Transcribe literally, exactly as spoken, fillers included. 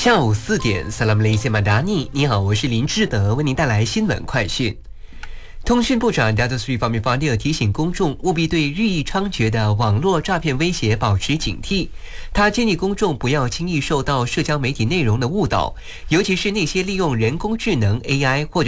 下午四点 Salam Malaysia Madani， 你好，我是林志德，为您带来新闻快讯。通讯部长 Datuk Seri Fahmi Fadil 提醒公众务必对日益猖獗的网络诈骗威胁保持警惕。他建议公众不要轻易受到社交媒体内容的误导，尤其是那些利用人工智能 A I 或者